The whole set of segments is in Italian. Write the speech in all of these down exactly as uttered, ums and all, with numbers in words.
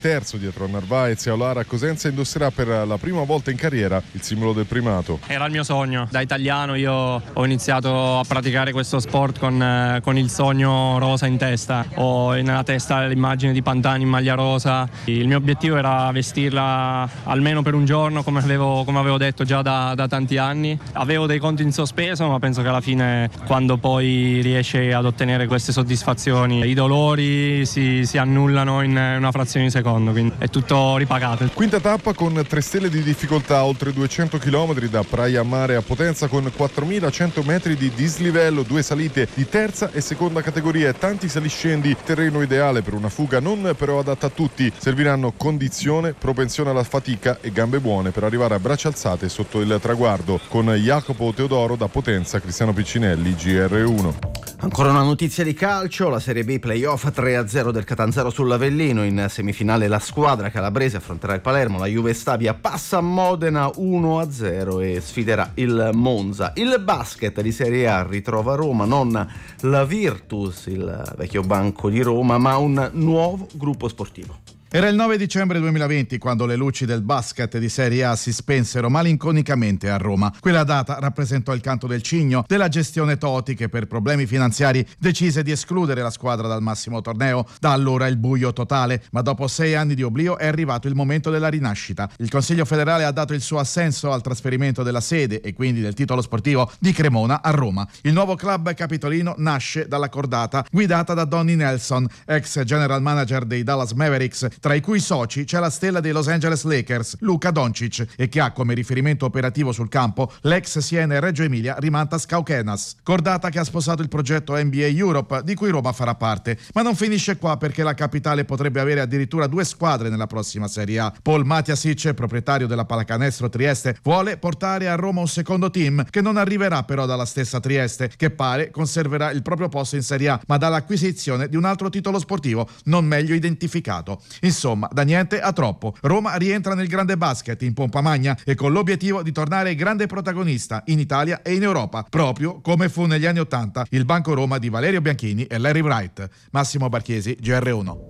Terzo dietro a Narvaez e Olara, Cosenza indosserà per la prima volta in carriera il simbolo del primato. Era il mio sogno. Da italiano io ho iniziato a praticare questo sport con, eh, con il sogno rosa in testa. Ho nella testa l'immagine di Pantani in maglia rosa. Il mio obiettivo era vestirla almeno per un giorno, come avevo, come avevo detto già da, da tanti anni. Avevo dei conti in sospeso, ma penso che alla fine, quando poi riesci ad ottenere queste soddisfazioni, i dolori si, si annullano in una frazione di secondo. Quindi è tutto ripagato. Quinta tappa con tre stelle di difficoltà, oltre duecento chilometri da Praia a Mare a Potenza, con quattromilacento metri di dislivello, due salite di terza e seconda categoria e tanti saliscendi, terreno ideale per una fuga non però adatta a tutti. Serviranno condizione, propensione alla fatica e gambe buone per arrivare a braccia alzate sotto il traguardo. Con Jacopo Teodoro da Potenza, Cristiano Piccinelli, G R uno. Ancora una notizia di calcio, la Serie B playoff tre a zero del Catanzaro sull'Avellino. In semifinale la squadra calabrese affronterà il Palermo, la Juve Stabia passa a Modena uno a zero e sfiderà il Monza. Il basket di Serie A ritrova Roma, non la Virtus, il vecchio banco di Roma, ma un nuovo gruppo sportivo. Era il nove dicembre duemilaventi quando le luci del basket di Serie A si spensero malinconicamente a Roma. Quella data rappresentò il canto del cigno della gestione Toti, che per problemi finanziari decise di escludere la squadra dal massimo torneo. Da allora il buio totale, ma dopo sei anni di oblio è arrivato il momento della rinascita. Il Consiglio federale ha dato il suo assenso al trasferimento della sede e quindi del titolo sportivo di Cremona a Roma. Il nuovo club capitolino nasce dalla cordata guidata da Donnie Nelson, ex general manager dei Dallas Mavericks, tra i cui soci c'è la stella dei Los Angeles Lakers, Luka Doncic, e che ha come riferimento operativo sul campo l'ex Siena e Reggio Emilia Rimantas Cauquenas. Cordata che ha sposato il progetto N B A Europe, di cui Roma farà parte. Ma non finisce qua, perché la capitale potrebbe avere addirittura due squadre nella prossima Serie A. Paul Matjasic, proprietario della Pallacanestro Trieste, vuole portare a Roma un secondo team, che non arriverà però dalla stessa Trieste, che pare conserverà il proprio posto in Serie A, ma dall'acquisizione di un altro titolo sportivo non meglio identificato. Insomma, da niente a troppo. Roma rientra nel grande basket in pompa magna e con l'obiettivo di tornare grande protagonista in Italia e in Europa, proprio come fu negli anni Ottanta il Banco Roma di Valerio Bianchini e Larry Wright. Massimo Barchiesi, G R uno.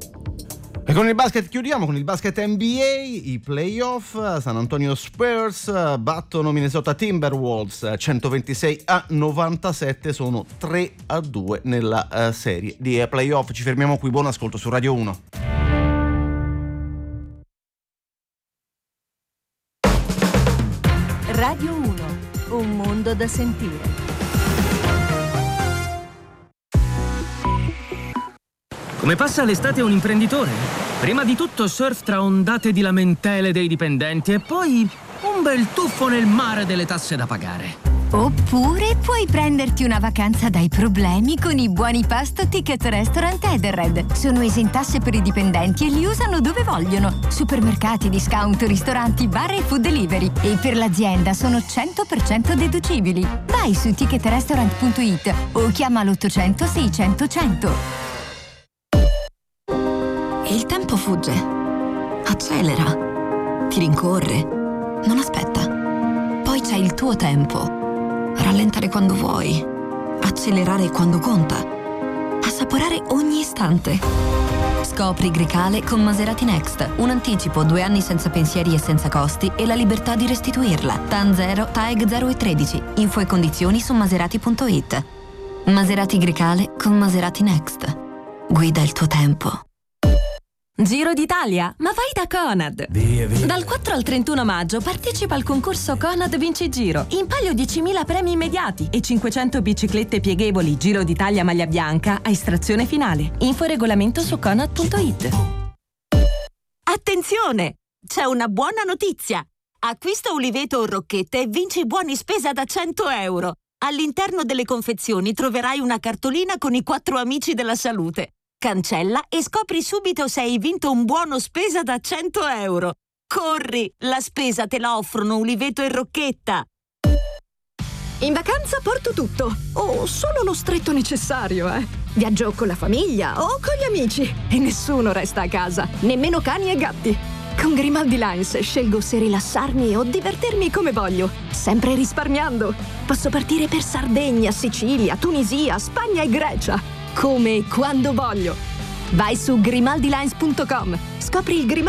E con il basket chiudiamo, con il basket N B A, i playoff. San Antonio Spurs battono Minnesota Timberwolves centoventisei a novantasette, sono tre a due nella uh, serie di uh, playoff. Ci fermiamo qui, buon ascolto su Radio uno. Radio uno, un mondo da sentire. Come passa l'estate un imprenditore? Prima di tutto surf tra ondate di lamentele dei dipendenti e poi un bel tuffo nel mare delle tasse da pagare. Oppure puoi prenderti una vacanza dai problemi con i buoni pasto Ticket Restaurant Edenred. Sono esentasse per i dipendenti e li usano dove vogliono. Supermercati, discount, ristoranti, bar e food delivery. E per l'azienda sono cento per cento deducibili. Vai su ticket restaurant punto it o chiama l'ottocento seicento cento. E il tempo fugge. Accelera. Ti rincorre. Non aspetta. Poi c'è il tuo tempo. Rallentare quando vuoi, accelerare quando conta, assaporare ogni istante. Scopri Grecale con Maserati Next, un anticipo, due anni senza pensieri e senza costi e la libertà di restituirla. T A N zero, T A E G zero e tredici. Info e condizioni su maserati punto it. Maserati Grecale con Maserati Next. Guida il tuo tempo. Giro d'Italia, ma vai da Conad! Via, via. Dal quattro al trentuno maggio partecipa al concorso Conad Vinci Giro. In palio diecimila premi immediati e cinquecento biciclette pieghevoli Giro d'Italia maglia bianca a estrazione finale. Info e regolamento su conad punto it. Attenzione! C'è una buona notizia! Acquista Uliveto o Rocchetta e vinci buoni spesa da cento euro. All'interno delle confezioni troverai una cartolina con i quattro amici della salute. Cancella e scopri subito se hai vinto un buono spesa da cento euro. Corri, la spesa te la offrono Uliveto e Rocchetta. In vacanza porto tutto, o solo lo stretto necessario, eh. Viaggio con la famiglia o con gli amici e nessuno resta a casa, nemmeno cani e gatti. Con Grimaldi Lines scelgo se rilassarmi o divertirmi come voglio, sempre risparmiando. Posso partire per Sardegna, Sicilia, Tunisia, Spagna e Grecia. Come e quando voglio. Vai su grimaldi lines punto com. Scopri il Grimaldi